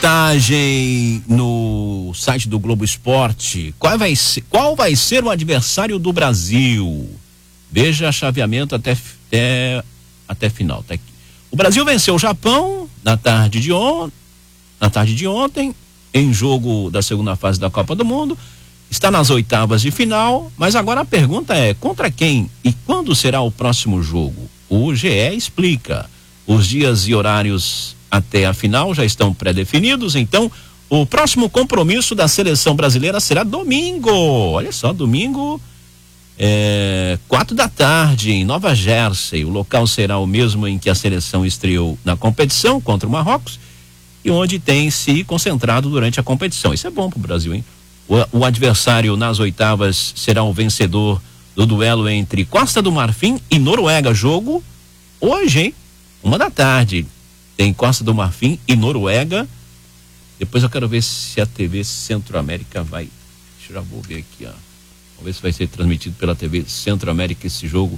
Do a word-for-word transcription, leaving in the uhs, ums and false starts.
reportagem no site do Globo Esporte. Qual vai ser, qual vai ser o adversário do Brasil? Veja chaveamento até, até, até final. Até aqui. O Brasil venceu o Japão na tarde de on, na tarde de ontem, em jogo da segunda fase da Copa do Mundo. Está nas oitavas de final, mas agora a pergunta é: contra quem e quando será o próximo jogo? O G E explica. Os dias e horários até a final já estão pré-definidos, então o próximo compromisso da seleção brasileira será domingo. Olha só, domingo, é, quatro da tarde, em Nova Jersey. O local será o mesmo em que a seleção estreou na competição contra o Marrocos e onde tem se concentrado durante a competição. Isso é bom pro Brasil, hein? O, o adversário nas oitavas será o vencedor do duelo entre Costa do Marfim e Noruega. Jogo hoje, hein? Uma da tarde. Tem Costa do Marfim e Noruega. Depois eu quero ver se a T V Centro-América vai. Deixa eu já vou ver aqui, ó. Vamos ver se vai ser transmitido pela T V Centro-América esse jogo